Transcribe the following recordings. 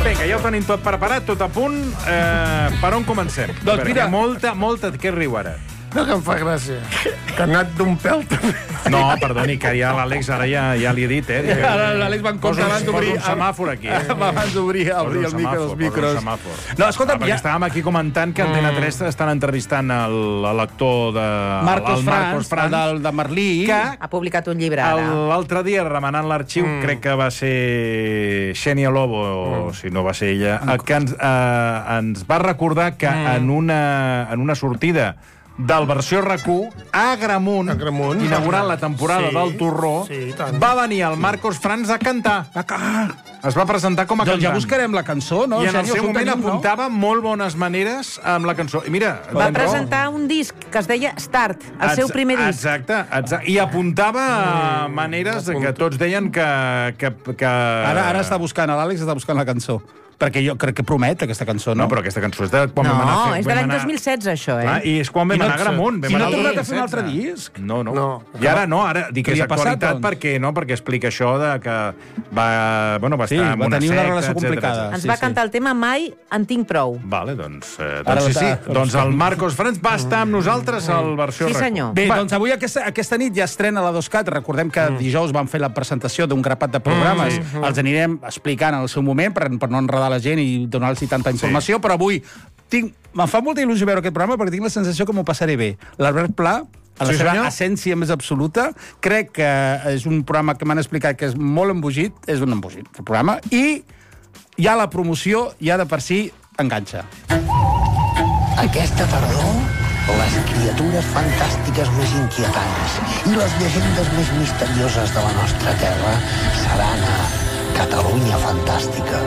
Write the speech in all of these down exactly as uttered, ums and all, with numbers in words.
Vinga, ja ho tenim tot preparat, tot a punt. Eh, per on comencem? Doncs Perquè mira... Molta, molta... Què riu ara? No, que em fa gràcia. Que ha anat d'un pèl també. No, perdoni, que ja l'Àlex ara ja, ja li he dit, eh? Que, Ara l'Àlex va en compte posa, abans d'obrir... Posa un semàfor aquí. Eh? Abans d'obrir obrir el micro dels micros. No, escolta, perquè ja... estàvem aquí comentant que Antena tres estan entrevistant l'actor de... Marcos el Franz, Franz, del, de Merlí. que ha publicat un llibre ara. L'altre dia, remenant l'arxiu, mm. crec que va ser Xènia Lobo, mm. o si no va ser ella, que ens, eh, ens va recordar que mm. en, una, en una sortida del versió RAC1 a Agramunt, Agramunt inaugurant la temporada sí, del Torró, sí, va venir el Marcos Franz a cantar. Es va presentar com a doncs cantant. Ja buscarem la cançó, no? I en el Xènia, seu moment tenim, apuntava no? molt bones maneres amb la cançó. I mira, va presentar un disc que es deia Start, el seu primer disc. Exacte, exacte. I apuntava mm, maneres que tots deien que... que, que... Ara, ara està buscant, l'Àlex està buscant la cançó. Perquè jo crec que promet aquesta cançó, no? No, però aquesta cançó és de quan no, vam anar a fer... No, és de l'any dos mil setze, això, eh? Clar, I és quan vam no, anar a Agramunt. I no ha tornat a fer un altre disc? No, no. no. I ara no, ara dic que és actualitat passat, doncs? perquè, no, perquè explica això de que va, bueno, va estar sí, en va una tenir secta, una relació etcètera, complicada. Ens sí, va cantar sí. el tema Mai en tinc prou. Vale, doncs, eh, Ara doncs sí, sí. està- Doncs el Marcos Franz va estar amb nosaltres al versió Sí, RAC1. senyor. Bé, Va. doncs avui aquesta, aquesta nit ja estrena la dos cat. Recordem que mm. dijous vam fer la presentació d'un grapat de programes. Mm, sí. Els anirem explicant en el seu moment per, per no enredar la gent i donar-los tanta informació, sí. però avui tinc... Me'n fa molta il·lusió veure aquest programa perquè tinc la sensació que m'ho passaré bé. L'Albert Pla, a la Sí, seva senyor. essència més absoluta, crec que és un programa que m'han explicat que és molt embogit, és un embogit, el programa, i ja la promoció ja de per si enganxa. Aquesta tardor, les criatures fantàstiques més inquietants i les llegendes més misterioses de la nostra terra seran a Catalunya Fantàstica.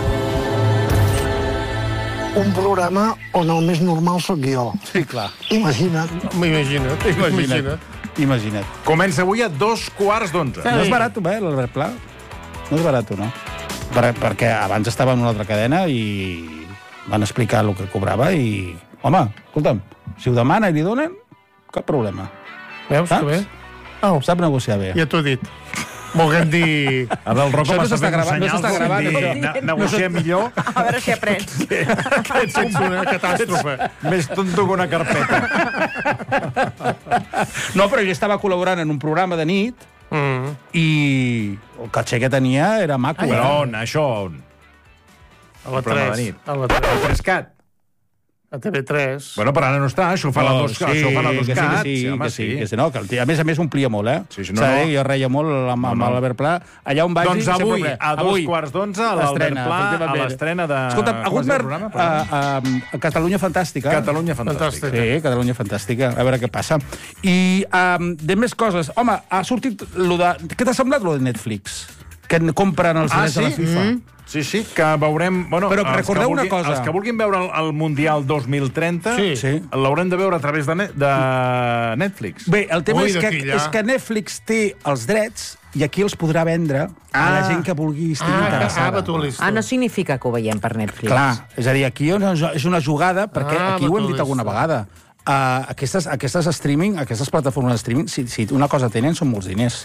Un programa on el més normal sóc jo. Sí, clar. Imagina't. M'imagina't. Imagina't. Imagina't. Comença avui a dos quarts d'onze. No és barat, eh, l'Albert Pla? No és barat, no? Per, perquè abans estava en una altra cadena i van explicar el que cobrava i... Home, escolta'm, si ho demana i li donen, cap problema. Veus que bé? Oh. Sap negociar bé. Ja t'ho he dit. Volguem dir... Ara el Rocco Això no m'està s'està fent gravant, no senyals s'està gravant, de dir, això. ne- negociar millor. A veure si aprens. Ets una catàstrofe. Més tonto que una carpeta. No, però jo estava col·laborant en un programa de nit Mm. i el caché que tenia era maco. Però eh? on, això on? A la programa de tres. nit. A la tres. El Trescat. A T V tres. Bueno, però ara no està, això ho fa la dos, sí, això ho fa la dos que sí, cat. que sí, home, que sí, que sí, no, que el tio, a més a més omplia molt, eh? Sí, sí, no, S'ha de no. dir, jo reia molt amb, amb No, no. l'Albert Pla. Allà on vagi... Doncs sempre avui, ple. a dos Avui, quarts d'onze, a l'Albert l'estrena, Pla, a efectivament. l'estrena de... Escolta, com ha es hagut diu el mer... programa, a, perdó? a, a Catalunya Fantàstica. Catalunya Fantàstica. Sí, Catalunya Fantàstica. A veure què passa. I um, de més coses. Home, ha sortit... Lo de... Què t'ha semblat, lo de Netflix? Que compren els Ah, drets sí? de la FIFA. Mm. Sí, sí, que veurem... Bueno, Però els que recordeu una vulguin- cosa. Els que vulguin veure el, el Mundial dos mil trenta Sí. Sí. l'haurem de veure a través de, ne de Netflix. Bé, el tema Ui, és, que, d'aquí allà. és que Netflix té els drets i aquí els podrà vendre a la Ah. gent que vulgui estigui Ah, interessada. ah, tu listo. Ah, no significa que ho veiem per Netflix. Clar, és a dir, aquí és una, és una jugada, perquè Ah, aquí ho hem dit batulista. alguna vegada. Uh, aquestes, aquestes streaming, aquestes plataformes de streaming, si, si una cosa tenen, són molts diners.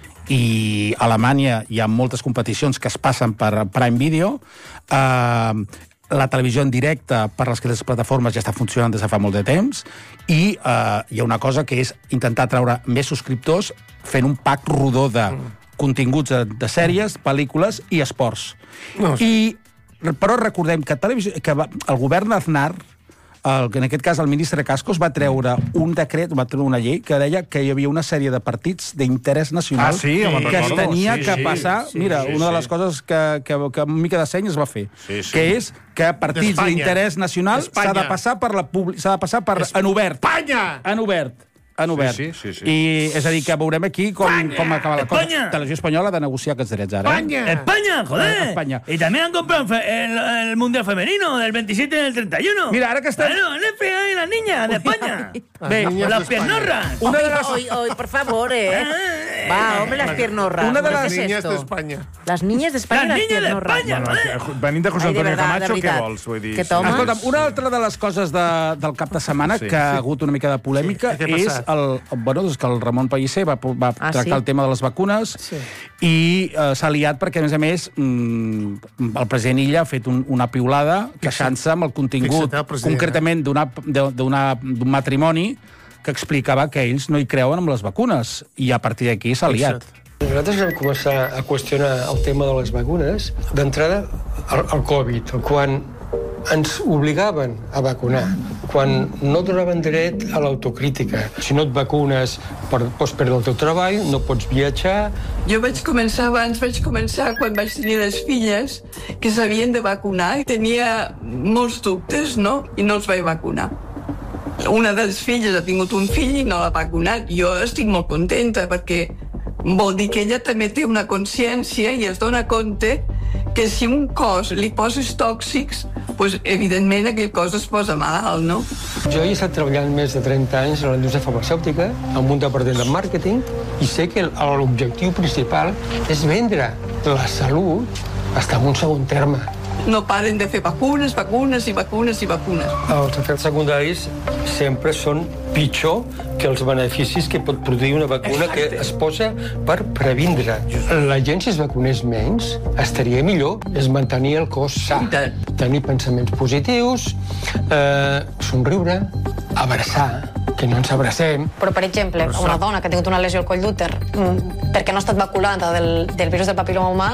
I a Alemanya hi ha moltes competicions que es passen per Prime Video. Uh, la televisió en directe per les aquestes plataformes ja està funcionant des de fa molt de temps i uh, hi ha una cosa que és intentar treure més subscriptors fent un pack rodó de continguts de, de sèries, pel·lícules i esports. No, I, però recordem que, televisió, que va, el govern d'Aznar, el, que en aquest cas el ministre Cascos, va treure un decret, va treure una llei que deia que hi havia una sèrie de partits d'interès nacional Ah, sí? Me'n que es recordo. tenia Sí, que sí, passar... sí, Mira, sí, una de sí. les coses que, que, que amb mica de seny es va fer, Sí, sí. que és que partits D'Espanya. d'interès nacional s'ha D'Espanya. de passar per la publi- s'ha de passar per Es- en obert. Espanya! En obert. En obert. Sí, sí, sí, sí. I és a dir, que veurem aquí com, com acaba la cosa. España. Televisió Espanyola ha de negociar aquests drets ara. eh? España! España, joder. España. Y también han comprado fe- el, el Mundial Femenino del veintisiete y del treinta y uno. Mira, ara que estem... Bueno, Netflix ahí, las niñas de España. Bé, niñas Las de España. piernorras. una de Hoy, les... hoy, hoy, por favor, eh. Va, hombre, las piernorras. Una de ¿Qué las es Niñas esto? de España. Las niñas de España y Las las niñas de piernorras. España. Bueno, venint de José Ai, de Antonio veritat, de Camacho, què veritat. vols? Vull dir, Que sí. toma. Escolta'm, una altra de les coses de, del cap de setmana Sí, que ha sí. hagut una mica de polèmica Sí, què ha és passat? el, bueno, doncs que el Ramon Pellicer va, va Ah, tractar sí? el tema de les vacunes Sí. i eh, s'ha liat perquè, a més a més, mm, el president Illa ha fet un, una piulada queixant-se amb el contingut, Fixa't, el president, concretament d'una- de- d'una- d'un matrimoni que explicava que ells no hi creuen amb les vacunes, i a partir d'aquí s'ha liat. Nosaltres vam començar a qüestionar el tema de les vacunes. D'entrada, el, el Covid, quan ens obligaven a vacunar, quan no donaven dret a l'autocrítica. Si no et vacunes, per- pots perdre el teu treball, no pots viatjar. Jo vaig començar abans, vaig començar quan vaig tenir les filles que s'havien de vacunar i tenia molts dubtes, no? I no els vaig vacunar. Una de les filles ha tingut un fill i no l'ha vacunat. Jo estic molt contenta perquè vol dir que ella també té una consciència i es dona compte que si un cos li poses tòxics, pues, evidentment aquell cos es posa malalt, no? Jo he estat treballant més de trenta anys a la indústria farmacèutica, amb un departament de màrqueting, i sé que l'objectiu principal és vendre la salut està en un segon terme. No paren de fer vacunes, vacunes i vacunes i vacunes. Els efectes secundaris sempre són pitjor que els beneficis que pot produir una vacuna que es posa per previndre. La gent, si es vacunés menys, estaria millor. És mantenir el cos sa, tenir pensaments positius, eh, somriure, abraçar, que no ens abracem. Però, per exemple, una dona que ha tingut una lesió al coll d'úter mm, perquè no ha estat vacunada del, del virus del papiloma humà,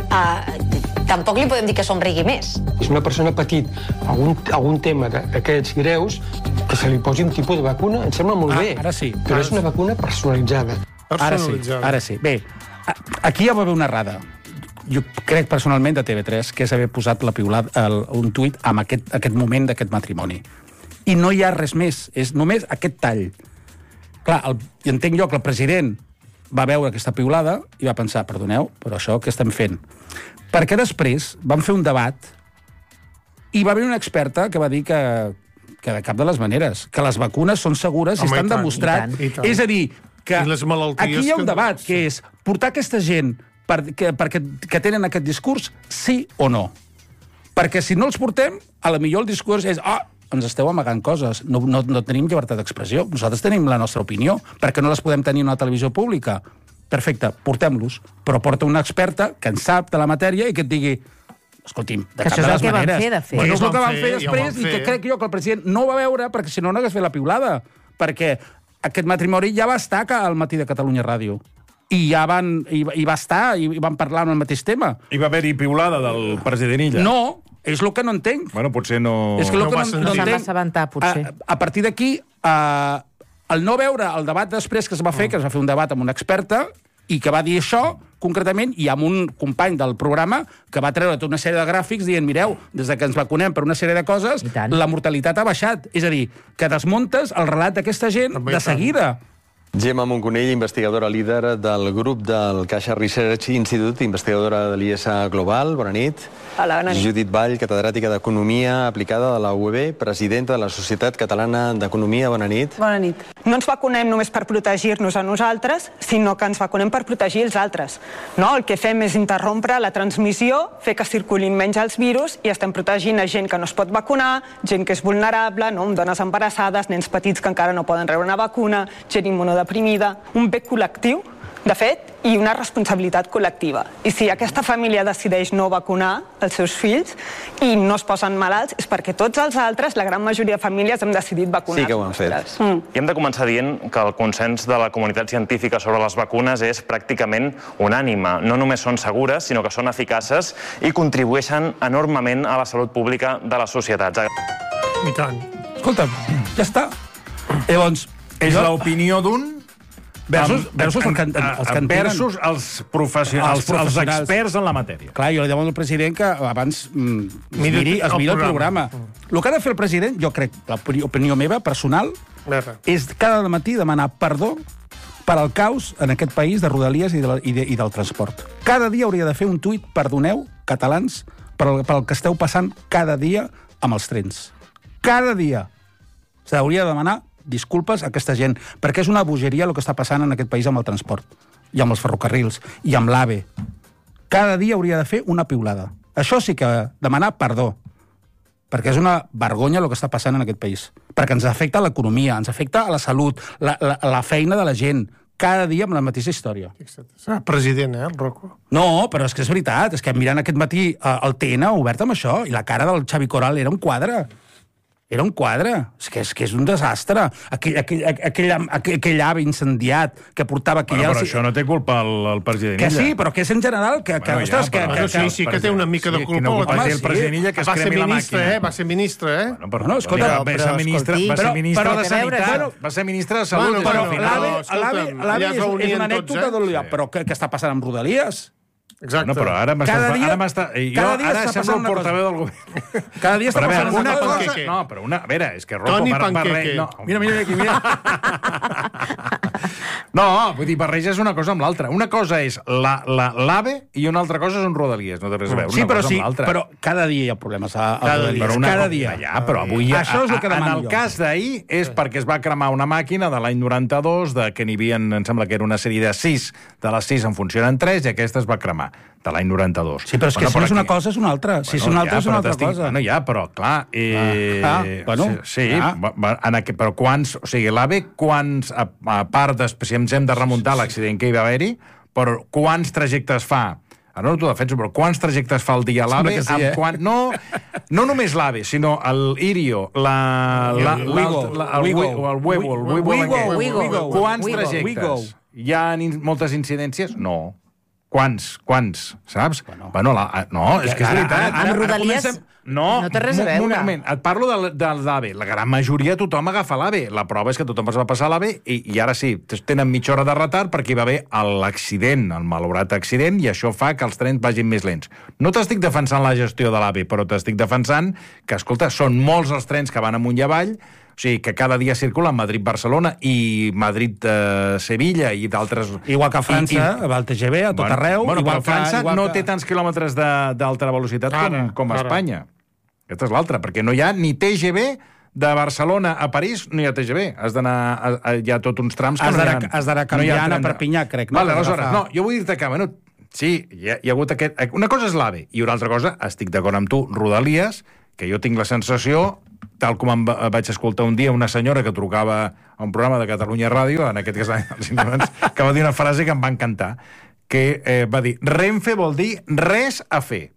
eh, tampoc li podem dir que somrigui més. Si una persona ha patit algun, algun tema de- d'aquests greus, que se li posi un tipus de vacuna, em sembla molt Ah, bé. ara sí. Però és una vacuna personalitzada. Ara sí, Personalitzada. ara sí. Bé, a- aquí ja va haver una errada. Jo crec personalment de T V tres que és haver posat la piulada, el, un tuit amb aquest, aquest moment d'aquest matrimoni. I no hi ha res més, és només aquest tall. Clar, el, i entenc jo que el president va veure aquesta piulada i va pensar, perdoneu, però això què estem fent? Perquè després van fer un debat i va haver una experta que va dir que, que de cap de les maneres, que les vacunes són segures i Home, estan i tant, demostrat. i tant, i tant. És a dir, que I les malalties aquí hi ha un que- debat que és portar aquesta gent per, que, perquè, que tenen aquest discurs, sí o no. Perquè si no els portem, a la millor el discurs és ah, ens esteu amagant coses, no, no, no tenim llibertat d'expressió, nosaltres tenim la nostra opinió, perquè no les podem tenir en una televisió pública. Perfecte, portem-los, però porta una experta que en sap de la matèria i que et digui escolti'm, de Que cap això és de el les que van maneres. fer, de fet. Bueno, és el Bueno, que ho van van fer fer, ja ho després van i que fer. crec jo que el president no ho va veure perquè si no no hagués fet la piulada, perquè aquest matrimoni ja va estar al matí de Catalunya Ràdio i ja van, i, i va estar i van parlar en el mateix tema. Hi va haver-hi piulada del president Illa. No, és el que no entenc. Bueno, potser no... És que el No que va no, sentir. no No se'n entenc... va assabentar, potser. A, a partir d'aquí, uh, el no veure el debat després que es va fer, que es va fer un debat amb una experta, i que va dir això, concretament, i amb un company del programa que va treure tota una sèrie de gràfics dient, mireu, des de que ens vacunem per una sèrie de coses, I tant. la mortalitat ha baixat. És a dir, que desmuntes el relat d'aquesta gent Home, i de tant. seguida. Gemma Monconell, investigadora líder del grup del Caixa Research Institute, investigadora de l'I S A Global. Bona nit. Hola, bona nit. Judit Vall, catedràtica d'Economia aplicada de la U E B, presidenta de la Societat Catalana d'Economia. Bona nit. Bona nit. No ens vacunem només per protegir-nos a nosaltres, sinó que ens vacunem per protegir els altres. No? El que fem és interrompre la transmissió, fer que circulin menys els virus i estem protegint a gent que no es pot vacunar, gent que és vulnerable, no? Dones embarassades, nens petits que encara no poden rebre una vacuna, gent immunodeprimida, un bé col·lectiu, de fet, i una responsabilitat col·lectiva. I si aquesta família decideix no vacunar els seus fills i no es posen malalts, és perquè tots els altres, la gran majoria de famílies, hem decidit vacunar. Sí que ho han fet. Mm. I hem de començar dient que el consens de la comunitat científica sobre les vacunes és pràcticament unànime. No només són segures, sinó que són eficaces i contribueixen enormement a la salut pública de les societats. I tant. Escolta, ja està. Llavors, És jo- l'opinió d'un... Versus- amb- versus el que- amb- els que en versus els, professionals, Els els, els professionals. experts en la matèria. Clar, jo li demano al president que abans mm, es Miri miri, es el miri el programa. programa. El que ha de fer el president, jo crec, l'opinió meva, personal, Merda. és cada matí demanar perdó per al caos en aquest país de Rodalies i, de la, i, de, i del transport. Cada dia hauria de fer un tuit, perdoneu, catalans, per el, per el que esteu passant cada dia amb els trens. Cada dia. S'hauria de demanar disculpes a aquesta gent, perquè és una bogeria el que està passant en aquest país amb el transport, i amb els ferrocarrils, i amb l'AVE. Cada dia hauria de fer una piulada. Això sí que demanar perdó. perquè és una vergonya el que està passant en aquest país. Perquè ens afecta a l'economia, ens afecta a la salut, la, la, la feina de la gent, cada dia amb la mateixa història. Serà president, eh, el Rocco? No, però és que és veritat, és que mirant aquest matí eh, el T N obert amb això, i la cara del Xavi Coral era un quadre. Era un quadre. És que és, que és un desastre. Aquell, aquell, aquell, aquell, aquell ave incendiat que portava... Bueno, però això no té culpa el, el president Illa. Que sí, però que és en general... Que, que, bueno, ostres, ja, però, que, que, sí, sí que té una mica de culpa. Sí, no culpa home, el president Illa que es va ser cremi la ministre, màquina. eh? Va ser ministre, eh? Bueno, però, no, escolta, però, va ser ministre, va ser ministre però, de però, Sanitat, bueno, va ser ministre de Salut. Bueno, però bueno, l'AVE escolta'm, l'AVE allà es és, és reunien una tots, anècdota eh? de l'Ullà, però què, què està passant amb Rodalies? Exacte. No, però ara m'estàs... Cada dia- Ara m'està... Jo cada dia ara està sembla el passant una portaveu cosa. del govern. Cada dia està Però a veure, passant una una cosa... Panqueque. No, però una... A veure, és que Rocco... Toni bar- barre- Panqueque. No, Mira, mira aquí, mira. no, vull dir, barreges una cosa amb l'altra. Una cosa és la- la- l'AVE i una altra cosa són Rodalies. No té res a veure Sí, una però cosa sí, amb l'altra. però cada dia hi ha problemes a, a Cada Rodalies. dia. Però una Cada cosa- dia. Ja, però avui... Això és el que a- demano En el jo. cas d'ahir és perquè es va cremar una màquina de l'any noranta-dos, de que n'hi havia, em sembla que era una sèrie de sis, de les sis en funcionen tres, i aquesta es va cremar, de l'any noranta-dos. Sí, però és que Bueno, si no és aquí- una cosa, és una altra. Si és Bueno, una altra, ja, és una però altra t'estic- cosa. Bueno, ja, però, clar... Eh, Ah, ah, bueno, sí, sí ah. va, va, en aqu... però quants... O sigui, l'AVE, quants... A, a part, de, si ens hem de remuntar l'accident que hi va haver-hi, però quants trajectes fa... Ara no t'ho defenso, però quants trajectes fa al dia l'AVE? Sembla que sí, amb eh? quan... No, no només l'AVE, sinó el Irio, la... la, El la, Wigo, la el Wigo. Wigo, el Weibo, el Weibo, Wigo, aquest. Wigo, Quants Wigo, trajectes? Wigo. Hi ha in, moltes incidències? No. Quants? Quants? Saps? Bueno, bueno la, no, és que és Ara- veritat. ara- Amb Rodalies comencem- No, no té res a un- un veure. moment, et parlo de, de l'AVE. La gran majoria tothom agafa l'AVE. La prova és que tothom es va passar l'AVE i, i ara sí, tenen mitja hora de retard perquè hi va haver l'accident, el malaurat accident, i això fa que els trens vagin més lents. No t'estic defensant la gestió de l'AVE, però t'estic defensant que, escolta, són molts els trens que van amunt i avall, o sigui, que cada dia circulen Madrid-Barcelona i Madrid-Sevilla i d'altres... Igual que a França, I, i... a T G V, a tot bueno, arreu. Bueno, igual però França que, igual no que... té tants quilòmetres de- d'alta velocitat com, Ara, com ara. Espanya. Aquesta és l'altra, perquè no hi ha ni T G V de Barcelona a París, no hi ha T G V. Has d'anar... a- a- Hi ha tot uns trams que Has no hi d'anar- ha... has d'anar no hi ha canviant a tren de- Perpinyà, crec, no? Vale, Has aleshores, d'agafar- no, jo vull dir-te que, bueno, sí, hi ha, hi ha hagut aquest... Una cosa és l'AVE, i una altra cosa, estic d'acord amb tu, Rodalies, que jo tinc la sensació, tal com em va- vaig escoltar un dia una senyora que trucava a un programa de Catalunya Ràdio, en aquest cas els Ignorants, que va dir una frase que em va encantar, que eh, va dir, Renfe vol dir res a fer.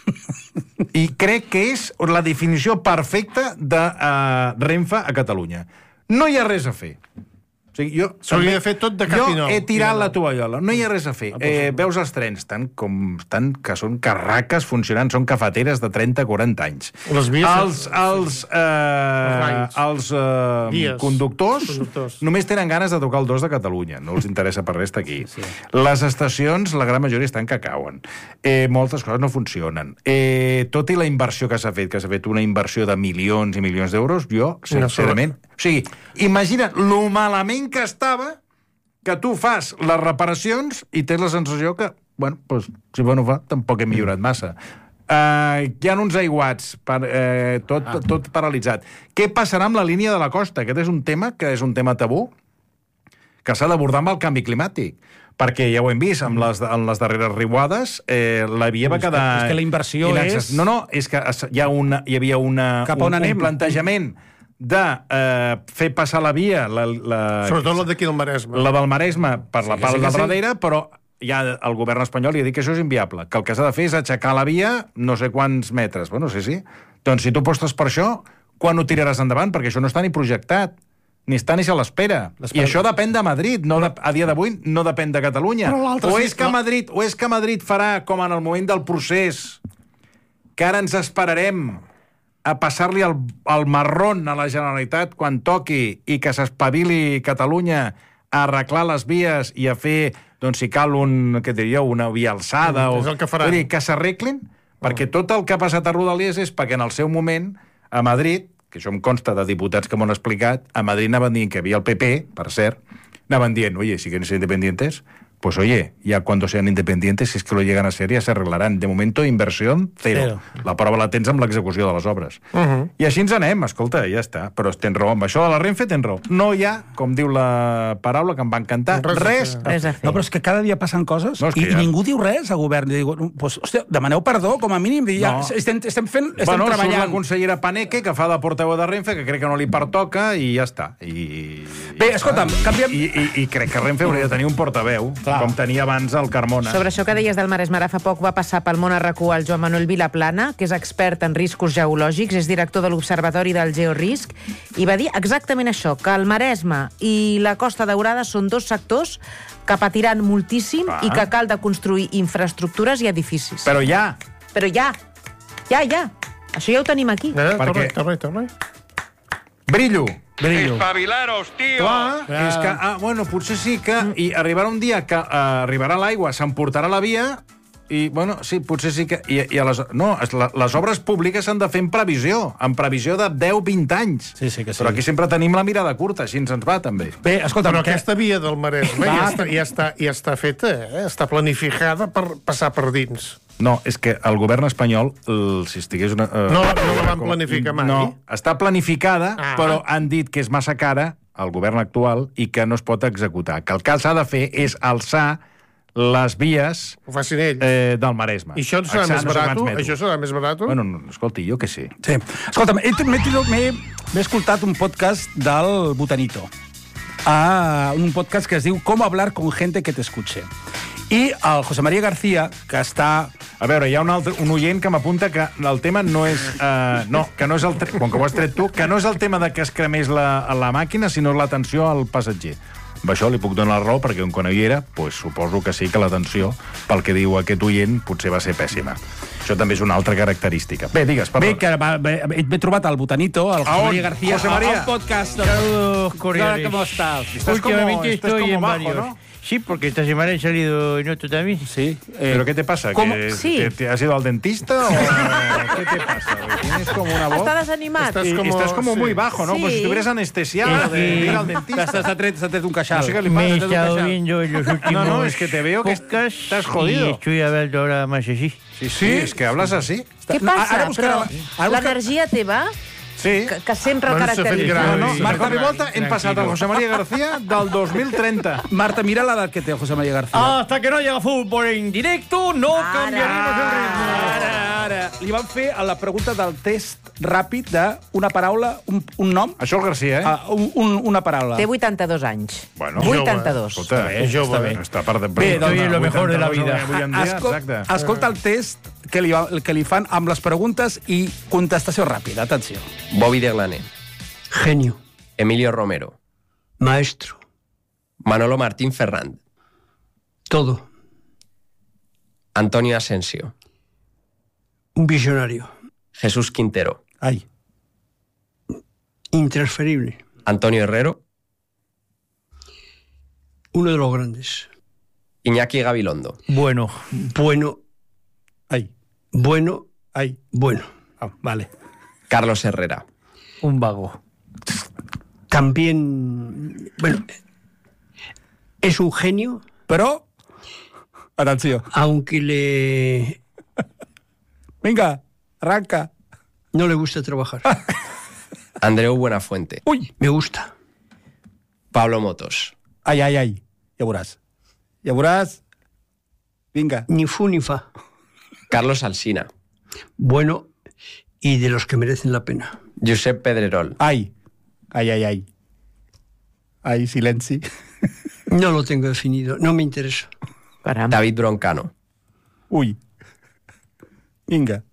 I crec que és la definició perfecta de uh, Renfe a Catalunya. No hi ha res a fer. O sigui, jo, S'hauria de fer tot de cap jo i nou. he tirat la tovallola, no hi ha res a fer. Eh, veus els trens, tant com tant que són carraques funcionant, són cafeteres de trenta a quaranta anys. Les vies... Els, els, eh, lines. els eh, Vies. conductors, Conductors. només tenen ganes de tocar el dos de Catalunya, no els interessa per res estar aquí. Sí, sí. Les estacions, la gran majoria estan que cauen. Eh, moltes coses no funcionen. Eh, tot i la inversió que s'ha fet, que s'ha fet una inversió de milions i milions d'euros, jo, sincerament... O sigui, imagina't lo malament que estava que tu fas les reparacions i tens la sensació que, bueno, doncs, si bueno fa, tampoc he millorat massa. Uh, hi ha uns aiguats, per, uh, tot, ah. tot paralitzat. Què passarà amb la línia de la costa? Aquest és un tema que és un tema tabú, que s'ha d'abordar amb el canvi climàtic. Perquè ja ho hem vist, amb les, amb les darreres riuades, eh, la via va És que- quedar... és que la inversió inaccess- és- No, no, és que es- hi, ha una, hi havia una, Cap a on un, anem? un plantejament de eh, fer passar la via... La, la, Sobretot la d'aquí del Maresme. la del Maresme per la Sí, part sí que del sí. darrere, però ja el govern espanyol li ha dit que això és inviable, que el que s'ha de fer és aixecar la via no sé quants metres. Bueno, sí, sí. Doncs si tu apostes per això, quan ho tiraràs endavant? Perquè això no està ni projectat, ni està ni se l'espera. I això depèn de Madrid, no de, a dia d'avui no depèn de Catalunya. O és, que Madrid, o és que Madrid farà com en el moment del procés, que ara ens esperarem a passar-li el, el marrón a la Generalitat quan toqui i que s'espavili Catalunya a arreglar les vies i a fer, doncs, si cal, un, què diríeu, una via alçada... Mm, o, és el que faran. Vull dir, que s'arreglin, perquè tot el que ha passat a Rodalies és perquè en el seu moment, a Madrid, que això em consta de diputats que m'ho han explicat, a Madrid anaven dient que hi havia el P P, per cert, anaven dient, oye, si quieren ser independientes, pues oye, ya cuando sean independientes, si es que lo llegan a ser, ya se arreglarán. De momento, inversión, cero. cero. La prova la tens amb l'execució de les obres. Uh -huh. I així ens anem, escolta, ja està. Però tens raó, amb això de la Renfe tens raó. No hi ha, com diu la paraula que em va encantar, res, res, res a fer. No, però és que cada dia passen coses no, i ja... ningú diu res al govern. Diu, pues, hòstia, demaneu perdó, com a mínim. Ja, no. estem, estem fent, estem bueno, treballant. Surt la consellera Paneque, que fa de portaveu de Renfe, que crec que no li pertoca, i ja està. I, Bé, escolta'm, canviem... I, i, I crec que Renfe hauria de tenir un portaveu, Clar. com tenia abans el Carmona. Sobre això que deies del Maresme, ara fa poc va passar pel món a RAC u el Joan Manuel Vilaplana, que és expert en riscos geològics, és director de l'Observatori del Georisc, i va dir exactament això, que el Maresme i la Costa Daurada són dos sectors que patiran moltíssim ah. i que cal de construir infraestructures i edificis. Però ja. Però ja. Ja, ja. Això ja ho tenim aquí. Eh, Perquè... Torna, torna. Brillo. Brillo. Espavilaros, tio! Clar, Clar. És que, ah, bueno, potser sí que... I arribarà un dia que uh, arribarà l'aigua, s'emportarà la via, i, bueno, sí, potser sí que... I, i a les, no, les obres públiques s'han de fer en previsió, en previsió de deu a vint anys. Sí, sí que sí. Però aquí sempre tenim la mirada curta, així ens va, també. Bé, escolta, però que... aquesta via del Maresme ja està, ja, està, ja està feta, eh? Està planificada per passar per dins. No, és que el govern espanyol, el, si estigués una... Uh, no, no la van planificar mai. No, està planificada, ah. però han dit que és massa cara, el govern actual, i que no es pot executar. Que el que s'ha de fer és alçar les vies eh, del Maresme. I això serà més barat? Això serà més barat? Bueno, no, escolti, jo què sé. Sí. Escolta'm, m'he escoltat un podcast del Botanito. Ah, un podcast que es diu Com hablar con gente que te escuche. I el José María García, que està... A veure, hi ha un, altre, un oient que m'apunta que el tema no és... Uh, no, que no és el... Com que ho has tret tu, que no és el tema de que es cremés la, la màquina, sinó l'atenció al passatger. Amb això li puc donar la raó, perquè quan hi era, pues, suposo que sí que l'atenció, pel que diu aquest oient, potser va ser pèssima. Això també és una altra característica. Bé, digues, perdó. Bé, que m'he trobat al Botanito, al José María García, José María. al podcast. Saludos, cordiales. ¿Cómo estás? Estás como, Últimamente estás estoy como en bajo, varios. ¿no? Sí, porque esta semana he salido en otro también. Sí. Eh, ¿Pero qué te pasa? ¿Cómo? ¿Que Sí. te, te has ido al dentista o qué te pasa? ¿Tienes como una voz? Està desanimat. Estás como, estás como sí. muy bajo, ¿no? Sí. Como si estuvieras anestesiado Es de que- ir al dentista. S'ha tret, s'ha tret un queixal. No sé qué le pasa, Me he te has estado queixal. viendo en los últimos No, no, es que te veo que podcasts estás jodido. y estoy hablando ahora más así. Sí, sí, es que hablas así. Què No, passa? ara buscarà- Però ara busca- l'energia teva, Sí. que, que sempre el Bueno, s'ha fet caracteritza... gran. No, no, Sí. Marta Ribota, hem passat al José María García del dos mil trenta. Marta, mira l'edat que té el José María García. Hasta que no llega fútbol en directo, no Ara. cambiaremos el ritmo. Ara, ara. Li van fer a la pregunta del test ràpid d'una paraula, un, un nom, Això el García, eh? uh, un, un, una paraula. Té vuitanta-dos anys. Bueno, vuitanta-dos. Escolta, bé, és jove, està bé. està per de... Bé, doncs, Estoy en lo mejor de la vida. Avui en dia, Escol exacte. escolta el test que li, que li fan amb les preguntes i contestació ràpida. Atenció. Bobby de Glane. Genio. Emilio Romero. Maestro. Manolo Martín Ferrand. Todo. Antonio Asensio. Un visionario. Jesús Quintero. Ai. Intransferible. Antonio Herrero. Uno de los grandes. Iñaki Gabilondo. Bueno, Bueno. Ai. Bueno. Ai. Bueno. Ah, vale. Carlos Herrera. un vago. También... Bueno. Es un genio. Però... Atenció. Aunque le... Vinga, arranca. No le gusta trabajar. Andreu Buenafuente. Ui. Me gusta. Pablo Motos. Ai, ai, ai. Ja veuràs. Ja veuràs. Vinga. Ni fu ni fa. Carlos Alsina. Bueno, y de los que merecen la pena. Josep Pedrerol. Ai. Ai, ai, ai. Ai, silenci. No lo tengo definido. No me interesa. Caram. David Broncano. Ui. Vinga.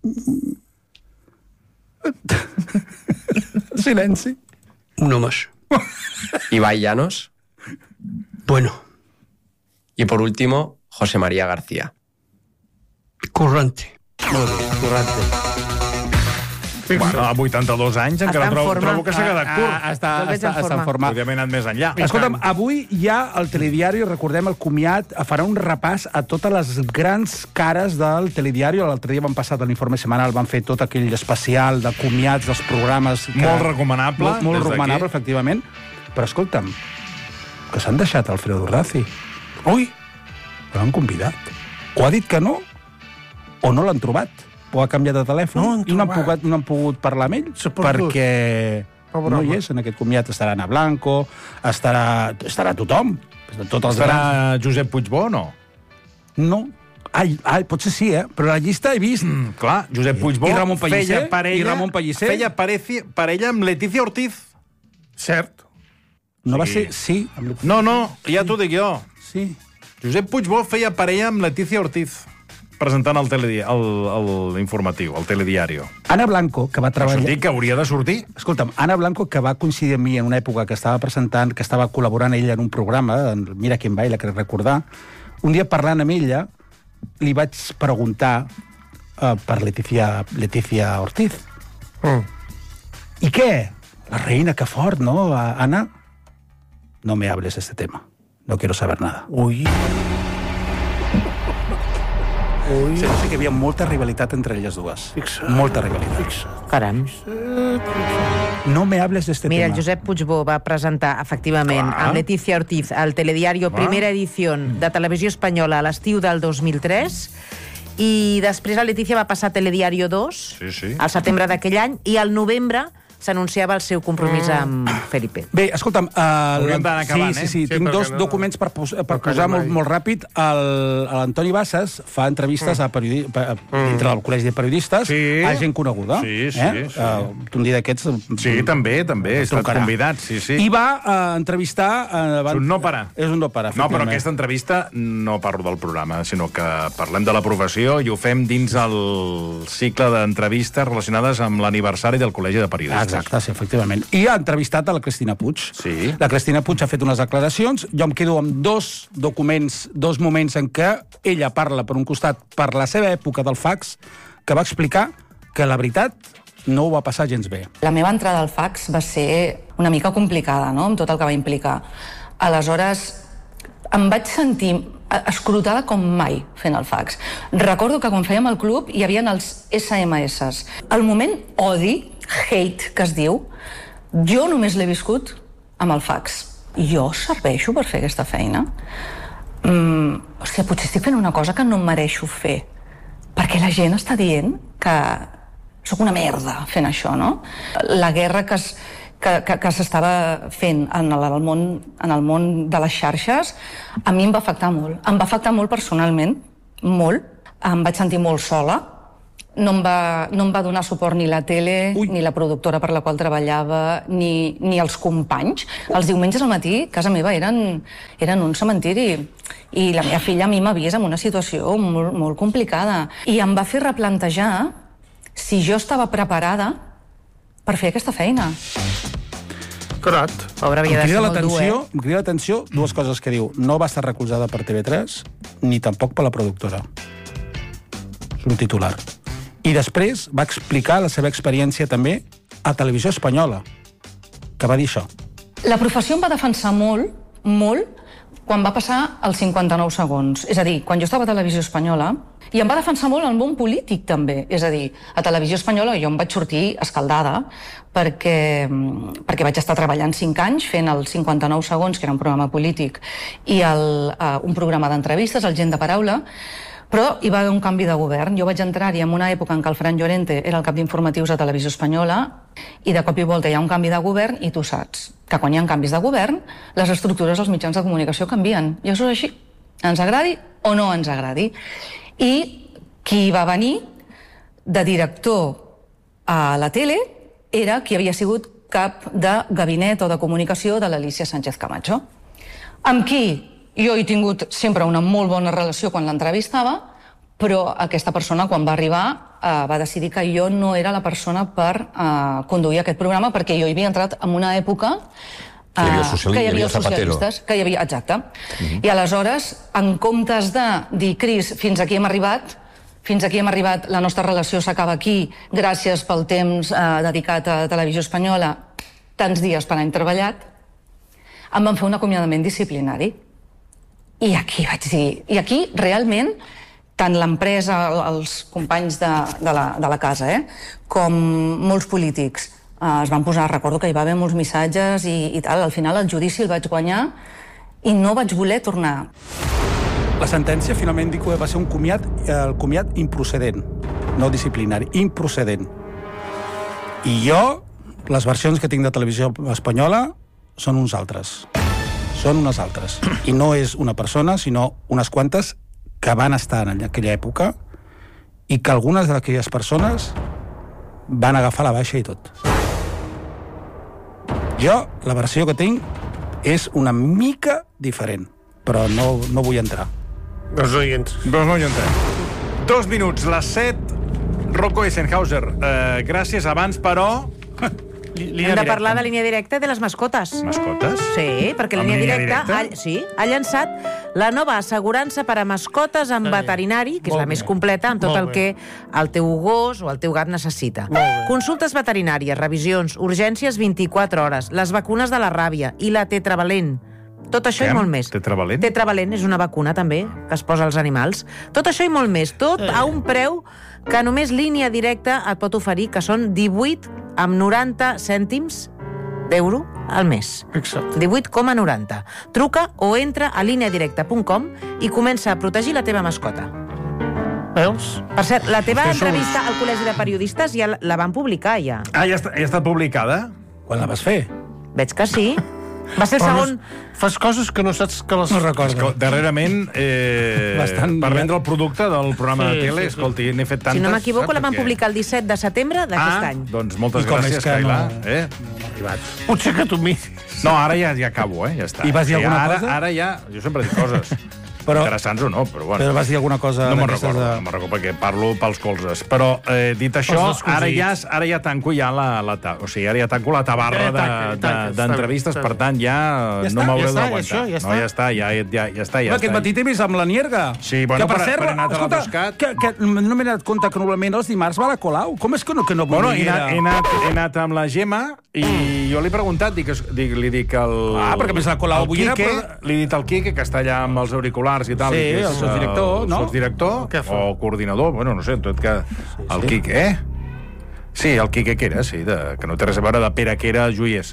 Silenci. Uno más. Ibai Llanos. Bueno. Y por último, José María García. Currante. Molt bé, correcte. Bueno, a vuitanta-dos anys encara en trobo, forma. trobo que s'ha quedat curt. Ah, està, Jo el veig està, en està en forma. forma. Podríem haver anat més enllà. Escolta'm, avui ja el telediari, recordem el comiat, farà un repàs a totes les grans cares del telediari. L'altre dia van passar de l'informe setmanal, van fer tot aquell especial de comiats dels programes. Que... Molt recomanable, Molt, molt des d'aquí. recomanable, efectivament. Però escolta'm, que s'han deixat Alfredo Razzi. Ui! però l'han convidat. O ha dit que no, o no l'han trobat, o ha canviat de telèfon, no i no han, pogut, no han pogut parlar amb ell, perquè Pobre no hi és en aquest comiat. Estarà Ana Blanco, estarà, estarà tothom. Tot els estarà grans. Josep Puigbó o no? No. Ai, ai, potser sí, eh? Però la llista he vist. Mm, clar, Josep Puigbó I Ramon Pellicer, feia parella, i Ramon Pellicer. feia pareci, parella amb Letícia Ortiz. Cert. No sí. va ser... Sí. Amb no, no, ja t'ho dic jo. Sí. Josep Puigbó feia parella amb Letícia Ortiz, presentant el, teledi el, el, el informatiu, el telediario. Ana Blanco, que va treballar... Això dic que hauria de sortir. Escolta'm, Ana Blanco, que va coincidir amb mi en una època que estava presentant, que estava col·laborant ella en un programa, en Mira quién baila, crec recordar, un dia parlant amb ella, li vaig preguntar uh, per Letícia, Letícia Ortiz. Mm. I què? La reina, que fort, no, Ana? No me hables de este tema. No quiero saber nada. Ui... Ui. Sí, sí que hi havia molta rivalitat entre elles dues. Fixa. Molta rivalitat. Fixa. Caram. No me hables de este Mira, tema. el Josep Puigbó va presentar, efectivament, Clar. amb Letícia Ortiz, al telediario Clar. Primera edició de Televisió Espanyola a l'estiu del dos mil tres, i després la Letícia va passar a Telediario dos, sí, sí. al setembre d'aquell any, i al novembre s'anunciava el seu compromís amb Felipe. Bé, escolta'm... Uh, Hauríem d'anar acabant, sí, eh? sí, sí, Sí, tinc perquè dos no- documents per, pos per no posar callo molt, mai. molt ràpid. El- L'Antoni Bassas fa entrevistes a periodi pa- dintre del Col·legi de Periodistes Sí. a gent coneguda. Sí, sí, eh? sí. Uh, un dia d'aquests... Sí, també, també. He estat trucarà. convidat, sí, sí. I va uh, entrevistar... Uh, És un no parar. És un no parar, No, però efectivament. aquesta entrevista no parlo del programa, sinó que parlem de la professió i ho fem dins el cicle d'entrevistes relacionades amb l'aniversari del Col·legi de Periodistes. Exacte, sí, efectivament. I ha entrevistat a la Cristina Puig. Sí. La Cristina Puig ha fet unes declaracions. Jo em quedo amb dos documents, dos moments en què ella parla, per un costat, per la seva època del fax, que va explicar que la veritat no ho va passar gens bé. La meva entrada al fax va ser una mica complicada, no?, amb tot el que va implicar. Aleshores, em vaig sentir escrutada com mai fent el fax. Recordo que quan fèiem el club hi havia els esse eme esse. El moment odi, hate, que es diu, jo només l'he viscut amb el fax. Jo serveixo per fer aquesta feina? Mm, hòstia, potser estic fent una cosa que no em mereixo fer, perquè la gent està dient que sóc una merda fent això, no? La guerra que es, que, que, que s'estava fent en el, el món, en el món de les xarxes, a mi em va afectar molt. Em va afectar molt personalment, molt. Em vaig sentir molt sola. No em va, no em va donar suport ni la tele, Ui. ni la productora per la qual treballava, ni, ni els companys. Els diumenges al matí, a casa meva, eren, eren un cementiri. I la meva filla a mi m'ha vist en una situació molt, molt complicada. I em va fer replantejar si jo estava preparada per fer aquesta feina. Carat. Pobre, havia Em de ser crida molt dur, l'atenció, eh? em crida l'atenció dues coses que diu. No va estar recolzada per T V tres, ni tampoc per la productora. És un titular. I després va explicar la seva experiència també a Televisió Espanyola, que va dir això. La professió em va defensar molt, molt, quan va passar els cinquanta-nou segons. És a dir, quan jo estava a Televisió Espanyola, i em va defensar molt el món polític, també. És a dir, a Televisió Espanyola jo em vaig sortir escaldada perquè, perquè vaig estar treballant cinc anys fent els cinquanta-nou segons, que era un programa polític, i el, uh, un programa d'entrevistes, el Gent de Paraula, però hi va haver un canvi de govern. Jo vaig entrar-hi en una època en què el Fran Llorente era el cap d'informatius a Televisió Espanyola i de cop i volta hi ha un canvi de govern i tu saps que quan hi ha canvis de govern les estructures dels mitjans de comunicació canvien. I això és així. Ens agradi o no ens agradi. I qui va venir de director a la tele era qui havia sigut cap de gabinet o de comunicació de l'Alícia Sánchez Camacho. Amb qui jo he tingut sempre una molt bona relació quan l'entrevistava, però aquesta persona, quan va arribar, eh, va decidir que jo no era la persona per eh, conduir aquest programa, perquè jo hi havia entrat en una època eh, que hi havia, sociali... que hi havia hi havia Zapatero. socialistes, que hi havia, exacte. Uh-huh. I aleshores, en comptes de dir, Cris, fins aquí hem arribat, fins aquí hem arribat, la nostra relació s'acaba aquí, gràcies pel temps eh, dedicat a Televisió Espanyola, tants dies per any treballat, em van fer un acomiadament disciplinari. I aquí vaig dir... I aquí, realment, tant l'empresa, els companys de, de, la, de la casa, eh, com molts polítics, eh, es van posar... Recordo que hi va haver molts missatges i, i tal. Al final, el judici el vaig guanyar i no vaig voler tornar. La sentència finalment diu que va ser un comiat, el comiat improcedent, no disciplinari, improcedent. I jo, les versions que tinc de televisió espanyola són uns altres. Són unes altres. I no és una persona, sinó unes quantes que van estar en aquella època i que algunes d'aquelles persones van agafar la baixa i tot. Jo, la versió que tinc és una mica diferent, però no, no vull entrar. Doncs no hi entres. Doncs no hi entrem. Dos minuts, les set. Rocco Eisenhauser, eh, gràcies abans, però... Hem de parlar de línia directa de les mascotes. Mascotes? Sí, perquè Amb línia línia directa, directa? ha, sí, ha llançat la nova assegurança per a mascotes amb veterinari, que és Molt la més bé. completa amb tot Molt el que el teu gos o el teu gat necessita. Consultes veterinàries, revisions, urgències vint-i-quatre hores, les vacunes de la ràbia i la tetravalent. Tot això Què? i molt més. Tetravalent? Tetravalent és una vacuna, també, que es posa als animals. Tot això i molt més. Tot a un preu que només línia directa et pot oferir, que són divuit amb noranta cèntims d'euro al mes. Exacte. divuit coma noranta. Truca o entra a línia directa punt com i comença a protegir la teva mascota. Veus? Per cert, la teva Vostès sou- entrevista al Col·legi de Periodistes ja la- la van publicar, ja. Ah, ja està, ja està publicada? Quan la vas fer? Veig que sí. Va ser el Però no- segon... Fas coses que no saps que les... No recordo. Escol- Darrerament, eh, Bastant- per vendre el producte del programa Sí, de tele, sí, sí. escolti, n'he fet tantes... Si no m'equivoco, saps? la van Perquè- publicar el disset de setembre d'aquest Ah, any. doncs moltes I com gràcies, és que Cailà. no- Eh? Potser que tu miris. No, ara ja, ja acabo, eh? Ja està. I vas dir Sí, alguna ara, cosa? Ara ja... Jo sempre dic coses. Però- Interessants o no, però bueno. Però vas dir alguna cosa... No me'n d'aquestes recordo, de- no me'n recordo perquè parlo pels colzes. Però, eh, dit això, Pels ara descosits. ja, ara ja tanco ja la, la, ta- o sigui, ara ja tanco la tabarra Ja de- tanca, de- tanca, està d'entrevistes, bé, per està tant, ja, Ja no està, m'haureu ja està, d'aguantar. això, ja No, ja està, ja, ja, ja està. Ja Home, aquest està. matí t'he vist amb la Nierga. Sí, bueno, que, per, per- cert, per anar a la escolta, Buscat. que, que no m'he donat compte que normalment els dimarts va a la Colau. Com és que no, que no Bueno, he volia? anat, he, anat, he anat amb la Gemma i jo li he preguntat, dic, dic, li dic al... Ah, perquè més la Colau al avui era, Quique, però- li he dit al Quique, que està allà amb els auriculars i tal. Sí, i que és el sotsdirector, no? El sotsdirector, Què fa? o coordinador, bueno, no sé, en tot que... El Quique, eh? Sí, el Quique que era, sí, de, que no té res a veure de Pere que era Joiers.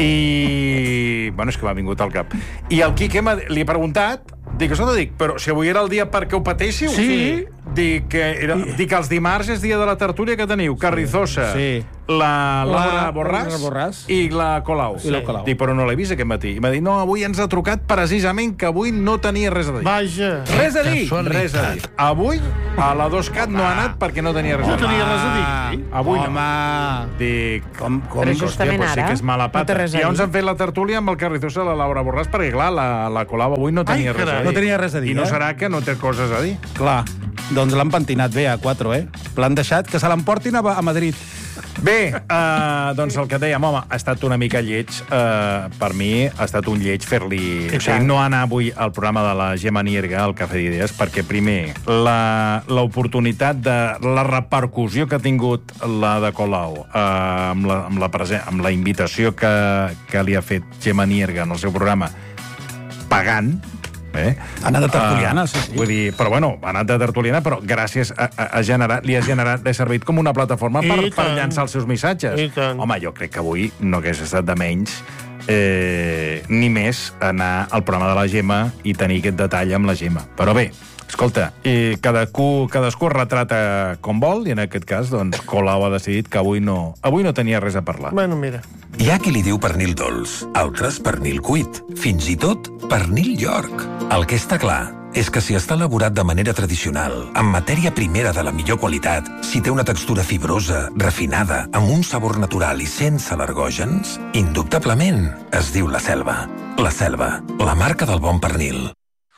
I... Bueno, és que m'ha vingut al cap. I el Quique m'ha- li he preguntat, dic, escolta, dic, però si avui era el dia perquè ho patéssiu? Sí. Dic que, era, dic que els dimarts és dia de la tertúlia que teniu, Carrizosa, Sí. la Laura Laura Borràs, Borràs. i la Colau. I la Colau. Dic, però no l'he vist aquest matí. I m'ha dit, no, avui ens ha trucat precisament que avui no tenia res a dir. Vaja. Res a dir, res a dir. Avui, a la Doscat no ha anat perquè no tenia res a No dir. tenia res a dir. Avui no. Home... Dic, Com, com... Però hòstia, justament pues sí ara que és mala no té pata. res a I llavors dir. han fet la tertúlia amb el Carrizosa i la Laura Borràs, perquè, clar, la, la Colau avui no tenia Ai, res a carai. dir. No tenia res a dir, I no eh? serà que no té coses a dir. Clar, doncs l'han pentinat bé a quatre, eh? L'han deixat que se l'emportin a, a Madrid. Bé, uh, doncs el que dèiem, home, ha estat una mica lleig, uh, per mi ha estat un lleig fer-li... O sigui, no anar avui al programa de la Gemma Nierga, al Cafè d'Idees, perquè primer, la- l'oportunitat de la repercussió que ha tingut la de Colau uh, amb, la, amb, la presen amb la invitació que, que li ha fet Gemma Nierga en el seu programa, pagant, eh? Ha anat de tertuliana, sí, sí. Vull dir, però bueno, ha anat de tertuliana, però gràcies a, a, a generar, li ha generat, li ha servit com una plataforma per, I per tant. llançar els seus missatges. I tant. Home, jo crec que avui no hagués estat de menys eh, ni més anar al programa de la Gemma i tenir aquest detall amb la Gemma. Però bé, escolta, eh, cadascú, cadascú es retrata com vol, i en aquest cas, doncs, Colau ha decidit que avui no, avui no tenia res a parlar. Bueno, mira. Hi ha qui li diu pernil dolç, altres pernil cuit, fins i tot pernil York. El que està clar és que si està elaborat de manera tradicional, amb matèria primera de la millor qualitat, si té una textura fibrosa, refinada, amb un sabor natural i sense al·lergògens, indubtablement es diu La Selva. La Selva, la marca del bon pernil.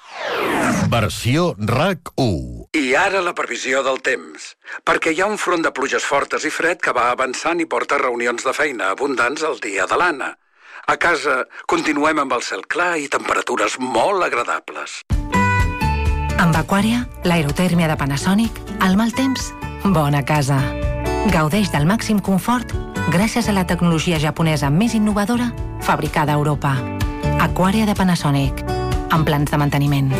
Versió RAC u. I ara la previsió del temps. Perquè hi ha un front de pluges fortes i fred que va avançant i porta reunions de feina abundants el dia de l'Anna. A casa continuem amb el cel clar i temperatures molt agradables. Amb Aquària, l'aerotèrmia de Panasonic, al mal temps, bona casa. Gaudeix del màxim confort gràcies a la tecnologia japonesa més innovadora fabricada a Europa. Aquària de Panasonic, amb plans de manteniment.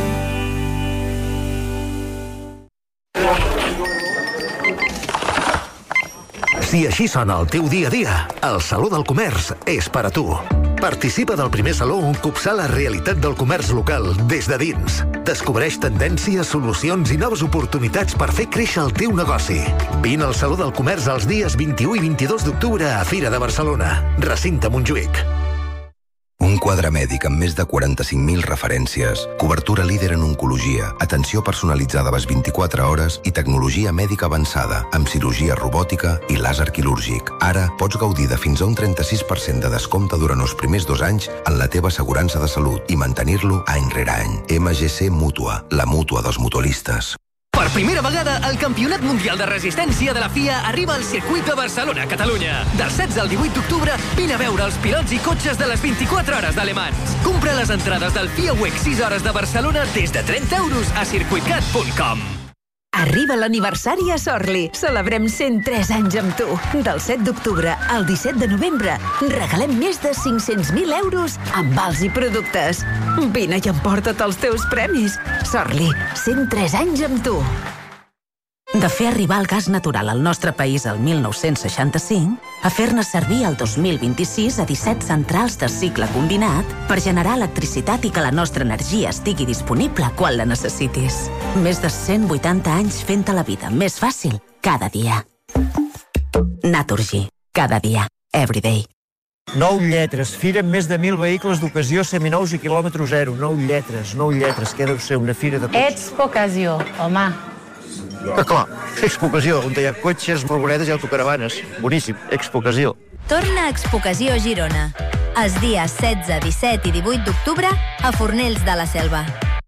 Si així sona el teu dia a dia, el Saló del Comerç és per a tu. Participa del primer saló on copsar la realitat del comerç local des de dins. Descobreix tendències, solucions i noves oportunitats per fer créixer el teu negoci. Vine al Saló del Comerç els dies vint-i-u i vint-i-dos d'octubre a Fira de Barcelona. Recinte Montjuïc. Un quadre mèdic amb més de quaranta-cinc mil referències, cobertura líder en oncologia, atenció personalitzada a les vint-i-quatre hores i tecnologia mèdica avançada, amb cirurgia robòtica i làser quirúrgic. Ara pots gaudir de fins a un trenta-sis per cent de descompte durant els primers dos anys en la teva assegurança de salut i mantenir-lo any rere any. M G C Mútua, la mútua dels mutualistes. Per primera vegada, el Campionat Mundial de Resistència de la F I A arriba al circuit de Barcelona, Catalunya. Del setze al divuit d'octubre, vine a veure els pilots i cotxes de les vint-i-quatre hores d'Alemans. Compra les entrades del F I A W E C sis hores de Barcelona des de trenta euros a circuitcat punt com. Arriba l'aniversari a Sorli. Celebrem cent tres anys amb tu. Del set d'octubre al disset de novembre regalem més de cinc-cents mil euros en vals i productes. Vine i emporta't els teus premis. Sorli, cent tres anys amb tu. De fer arribar el gas natural al nostre país el mil nou-cents seixanta-cinc a fer-ne servir el dos mil vint-i-sis a disset centrals de cicle combinat per generar electricitat i que la nostra energia estigui disponible quan la necessitis. Més de cent vuitanta anys fent-te la vida més fàcil cada dia. Naturgy. Cada dia. Everyday. Nou lletres. Fira amb més de mil vehicles d'ocasió seminous i quilòmetre zero. Nou lletres, nou lletres. Què deu ser una fira de cotxes? Expo Ocasió, home. Ah, clar, Expo Ocasió, on hi ha cotxes, furgonetes i autocaravanes. Boníssim, Expo Ocasió. Torna a Expo Ocasió Girona. Els dies setze, disset i divuit d'octubre a Fornells de la Selva.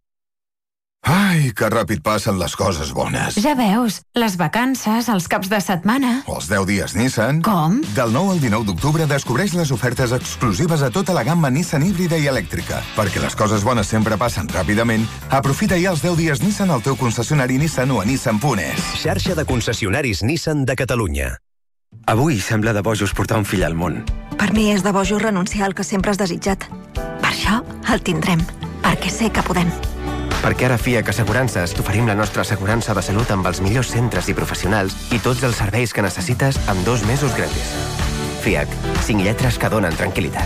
Ai, que ràpid passen les coses bones. Ja veus, les vacances, els caps de setmana... Els deu dies Nissan. Com? Del nou al dinou d'octubre descobreix les ofertes exclusives a tota la gamma Nissan híbrida i elèctrica. Perquè les coses bones sempre passen ràpidament, aprofita ja els deu dies Nissan al teu concessionari Nissan o a nissan punt es. Xarxa de concessionaris Nissan de Catalunya. Avui sembla de bojos portar un fill al món. Per mi és de bojos renunciar al que sempre has desitjat. Per això el tindrem, perquè sé que podem. Perquè ara a F I A C Assegurances t'oferim la nostra assegurança de salut amb els millors centres i professionals i tots els serveis que necessites amb dos mesos gratis. F I A C, cinc lletres que donen tranquil·litat.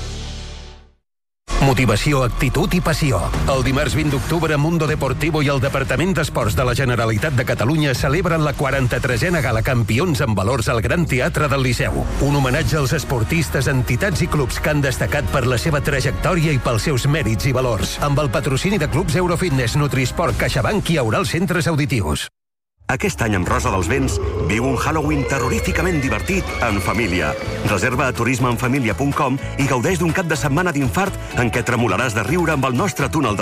Motivació, actitud i passió. El dimarts vint d'octubre, Mundo Deportivo i el Departament d'Esports de la Generalitat de Catalunya celebren la quaranta-tresena Gala Campions en Valors al Gran Teatre del Liceu. Un homenatge als esportistes, entitats i clubs que han destacat per la seva trajectòria i pels seus mèrits i valors. Amb el patrocini de clubs Eurofitness, Nutrisport, CaixaBank i Aural Centres Auditius. Aquest any amb Rosa dels Vents viu un Halloween terroríficament divertit en família. Reserva a turisme en família punt com i gaudeix d'un cap de setmana d'infart en què tremolaràs de riure amb el nostre túnel de